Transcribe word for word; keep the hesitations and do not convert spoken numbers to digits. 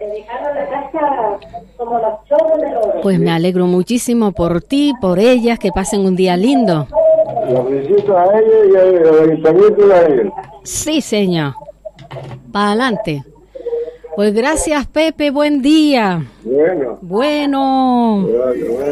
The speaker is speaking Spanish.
Pues me alegro muchísimo por ti, por ellas, que pasen un día lindo. La felicito a ella y al ayuntamiento de ella. Sí, señor. Para adelante. Pues gracias, Pepe, buen día. Bueno. Bueno. Bueno, bueno.